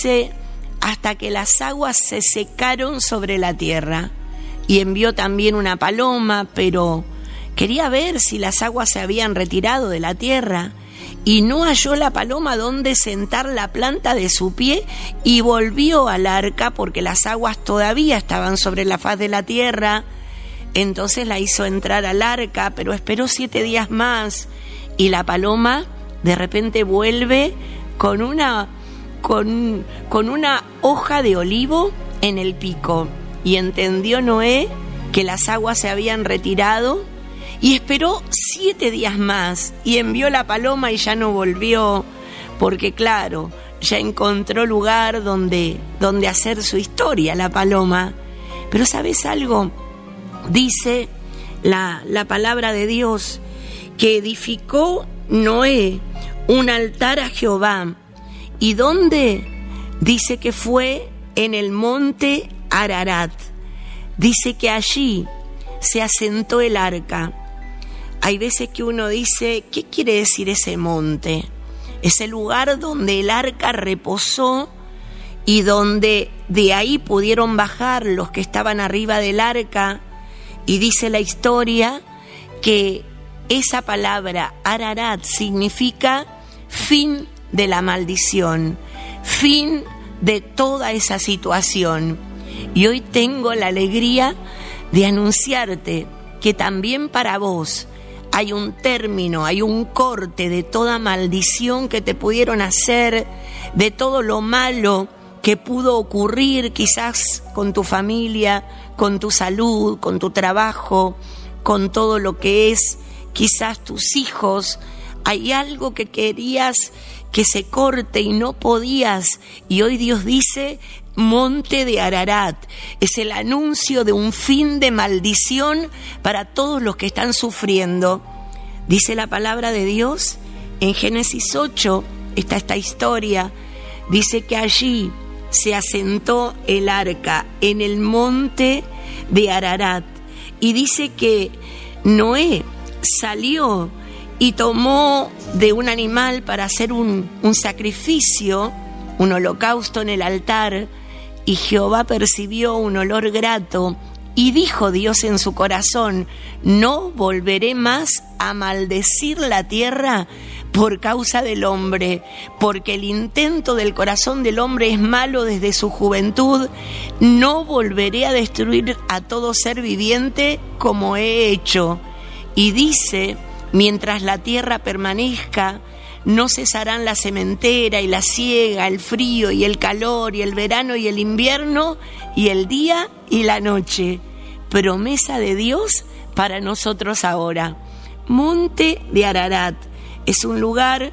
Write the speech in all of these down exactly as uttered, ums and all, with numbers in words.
dice, hasta que las aguas se secaron sobre la tierra. Y envió también una paloma, pero quería ver si las aguas se habían retirado de la tierra. Y no halló la paloma donde sentar la planta de su pie, y volvió al arca porque las aguas todavía estaban sobre la faz de la tierra. Entonces la hizo entrar al arca, pero esperó siete días más, y la paloma de repente vuelve con una, con, con una hoja de olivo en el pico. Y entendió Noé que las aguas se habían retirado, y esperó siete días más, y envió la paloma y ya no volvió, porque claro, ya encontró lugar donde, donde hacer su historia, la paloma. Pero ¿sabes algo? Dice la, la palabra de Dios que edificó Noé un altar a Jehová. ¿Y dónde? Dice que fue en el monte Ararat. Dice que allí se asentó el arca. Hay veces que uno dice, ¿qué quiere decir ese monte? Es el lugar donde el arca reposó y donde de ahí pudieron bajar los que estaban arriba del arca. Y dice la historia que esa palabra Ararat significa fin de la maldición, fin de toda esa situación. Y hoy tengo la alegría de anunciarte que también para vos hay un término, hay un corte de toda maldición que te pudieron hacer, de todo lo malo que pudo ocurrir quizás con tu familia, con tu salud, con tu trabajo, con todo lo que es quizás tus hijos. Hay algo que querías que se corte y no podías, y hoy Dios dice, monte de Ararat, es el anuncio de un fin de maldición para todos los que están sufriendo. Dice la palabra de Dios, en Génesis ocho está esta historia, dice que allí se asentó el arca en el monte de Ararat, y dice que Noé salió y tomó de un animal para hacer un, un sacrificio, un holocausto en el altar, y Jehová percibió un olor grato, y dijo Dios en su corazón, no volveré más a maldecir la tierra por causa del hombre, porque el intento del corazón del hombre es malo desde su juventud. No volveré a destruir a todo ser viviente como he hecho. Y dice, mientras la tierra permanezca, no cesarán la sementera y la siega, el frío y el calor y el verano y el invierno y el día y la noche. Promesa de Dios para nosotros ahora. Monte de Ararat es un lugar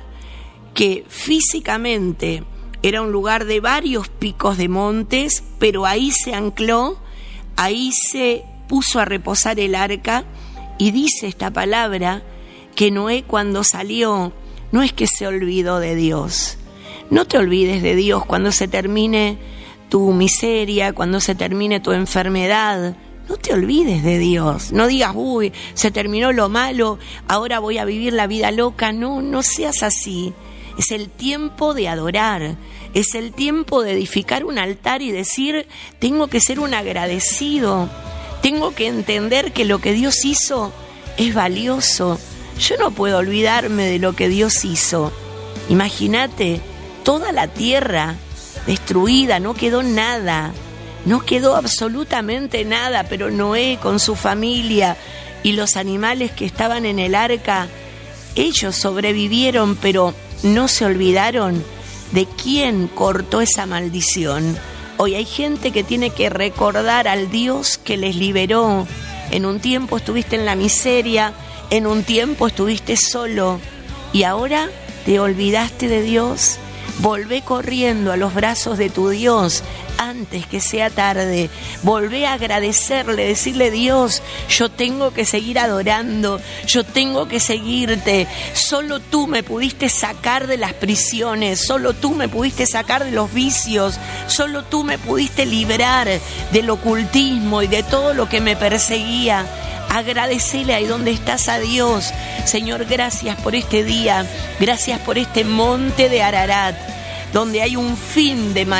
que físicamente era un lugar de varios picos de montes, pero ahí se ancló, ahí se puso a reposar el arca, y dice esta palabra que Noé cuando salió, no es que se olvidó de Dios. No te olvides de Dios cuando se termine tu miseria, cuando se termine tu enfermedad. No te olvides de Dios. No digas, uy, se terminó lo malo, ahora voy a vivir la vida loca. No, no seas así. Es el tiempo de adorar. Es el tiempo de edificar un altar y decir, tengo que ser un agradecido. Tengo que entender que lo que Dios hizo es valioso. Yo no puedo olvidarme de lo que Dios hizo. Imagínate, toda la tierra destruida, no quedó nada. No quedó absolutamente nada, pero Noé con su familia y los animales que estaban en el arca, ellos sobrevivieron, pero no se olvidaron de quién cortó esa maldición. Hoy hay gente que tiene que recordar al Dios que les liberó. En un tiempo estuviste en la miseria, en un tiempo estuviste solo, y ahora te olvidaste de Dios. Volvé corriendo a los brazos de tu Dios antes que sea tarde. Volvé a agradecerle, decirle, Dios, yo tengo que seguir adorando, yo tengo que seguirte. Solo tú me pudiste sacar de las prisiones, solo tú me pudiste sacar de los vicios, solo tú me pudiste librar del ocultismo y de todo lo que me perseguía. Agradecele ahí donde estás a Dios. Señor, gracias por este día, gracias por este monte de Ararat, donde hay un fin de